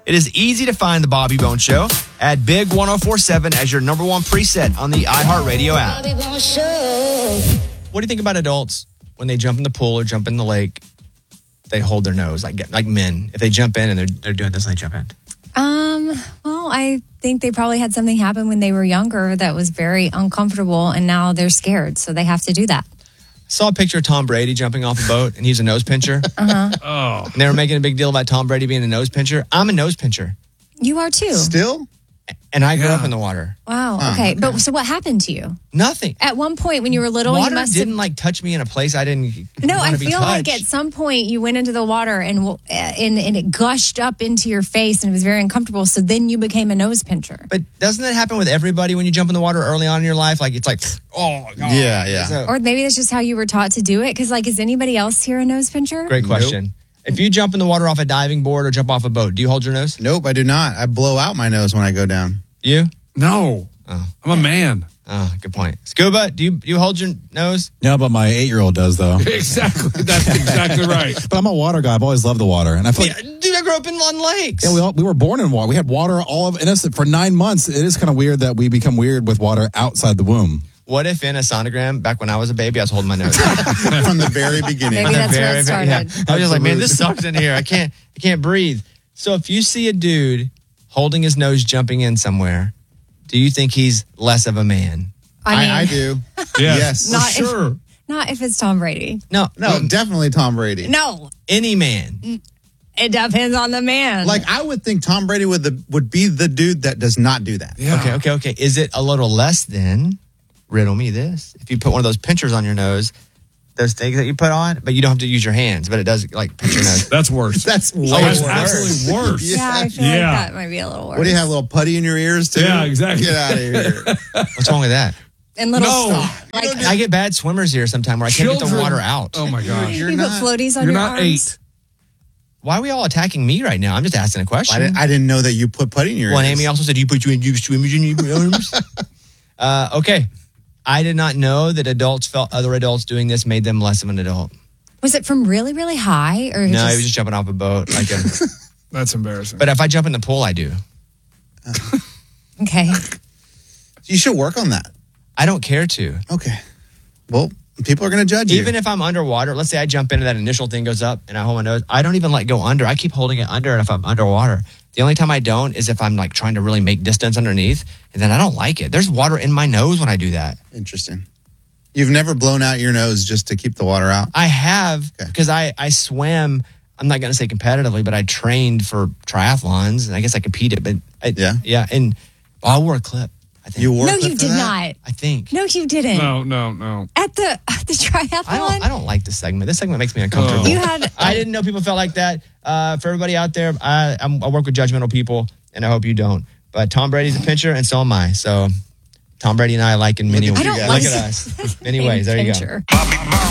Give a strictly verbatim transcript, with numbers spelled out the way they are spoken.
It is easy to find the Bobby Bones Show. Add Big ten forty-seven as your number one preset on the iHeartRadio app. What do you think about adults when they jump in the pool or jump in the lake? They hold their nose like like men. If they jump in and they're they're doing this, and they jump in. Um. Well, I think they probably had something happen when they were younger that was very uncomfortable, and now they're scared, so they have to do that. Saw a picture of Tom Brady jumping off a boat, and he's a nose pincher. Uh-huh. Oh. And they were making a big deal about Tom Brady being a nose pincher. I'm a nose pincher. You are too. Still? And I grew Yeah. up in the water. Wow. Oh, okay. okay. But so what happened to you? Nothing. At one point when you were little, Water you must didn't have... like touch me in a place I didn't No, want I to be feel like touched. at some point you went into the water and, uh, and and it gushed up into your face and it was very uncomfortable. So then you became a nose pincher. But doesn't that happen with everybody when you jump in the water early on in your life? Like, it's like, oh, God. Yeah, yeah. So- Or maybe that's just how you were taught to do it. Because, like, is anybody else here a nose pincher? Great question. If you jump in the water off a diving board or jump off a boat, do you hold your nose? Nope, I do not. I blow out my nose when I go down. You? No. Oh. I'm a man. Oh, good point. Scuba, do you do you hold your nose? Yeah, but my eight-year-old does, though. Exactly. That's exactly right. But I'm a water guy. I've always loved the water. And I feel like, Yeah, dude, I grew up in on lakes. yeah, we, all, we were born in water. We had water all of us for nine months. It is kind of weird that we become weird with water outside the womb. What if in a sonogram, back when I was a baby, I was holding my nose? From the very beginning. Maybe that's where Very, it very- started. yeah. I was just like, man, this sucks in here. I can't, I can't breathe. So if you see a dude holding his nose jumping in somewhere, do you think he's less of a man? I mean, I, I do. Yes. Yes. For Not if- sure. not if it's Tom Brady. No, No, definitely Tom Brady. No, any man. it depends on the man. Like, I would think Tom Brady would, the, would be the dude that does not do that. Yeah. Okay, okay, okay. Is it a little less than, riddle me this, if you put one of those pinchers on your nose, those things that you put on, but you don't have to use your hands, but it does like pinch your nose. That's worse. That's way Oh, that's worse. absolutely worse. yeah, I feel Yeah. like that might be a little worse. What do you have, a little putty in your ears, too? Yeah, exactly. Get out of here. What's wrong with that? And little No. like I get bad swimmers here sometime where I can't get the Children- water out. Oh, my gosh. You're you not- put floaties on You're your not arms. eight. Why are we all attacking me right now? I'm just asking a question. I didn't, I didn't know that you put putty in your Well, and ears. Amy also said you put you in you swimmers in your arms. uh, okay. I did not know that adults felt other adults doing this made them less of an adult. Was it from really, really high, or No, just, he was just jumping off a boat. Like a, That's embarrassing. but if I jump in the pool, I do. okay? You should work on that. I don't care to. Okay. Well, people are going to judge you. Even if I'm underwater, let's say I jump into that initial thing goes up and I hold my nose. I don't even let go under. I keep holding it under if I'm underwater. The only time I don't is if I'm like trying to really make distance underneath, and then I don't like it. There's water in my nose when I do that. Interesting. You've never blown out your nose just to keep the water out? I have Okay. because I, I swam. I'm not going to say competitively, but I trained for triathlons, and I guess I competed. But I, Yeah? yeah, and I wore a clip. I think You wore No, a clip you for did that? not. I think. No, you didn't. no, no, no. At the at the triathlon, I don't. I don't like this segment. This segment makes me uncomfortable. you had. I didn't know people felt like that. Uh, for everybody out there, I, I'm, I work with judgmental people, and I hope you don't. But Tom Brady's a pincher, and so am I. So Tom Brady and I like in many Look ways. at I don't Look like at us. Many ways. There you go. pincher. Bobby Bones.